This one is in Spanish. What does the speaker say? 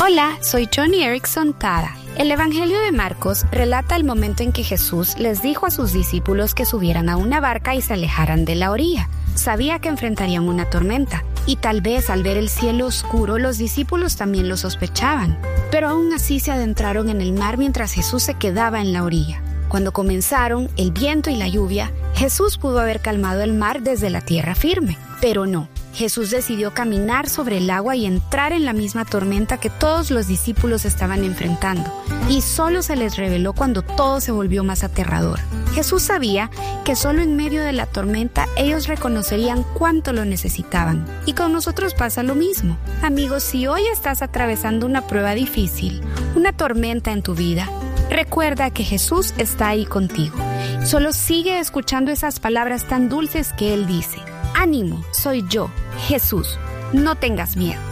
Hola, soy Johnny Erickson Tada. El Evangelio de Marcos relata el momento en que Jesús les dijo a sus discípulos que subieran a una barca y se alejaran de la orilla. Sabía que enfrentarían una tormenta, y tal vez al ver el cielo oscuro los discípulos también lo sospechaban. Pero aún así se adentraron en el mar mientras Jesús se quedaba en la orilla. Cuando comenzaron el viento y la lluvia, Jesús pudo haber calmado el mar desde la tierra firme, pero no. Jesús decidió caminar sobre el agua y entrar en la misma tormenta que todos los discípulos estaban enfrentando, y solo se les reveló cuando todo se volvió más aterrador. Jesús sabía que solo en medio de la tormenta ellos reconocerían cuánto lo necesitaban. Y con nosotros pasa lo mismo. Amigos, si hoy estás atravesando una prueba difícil, una tormenta en tu vida, recuerda que Jesús está ahí contigo. Solo sigue escuchando esas palabras tan dulces que Él dice. Ánimo, soy yo, Jesús. No tengas miedo.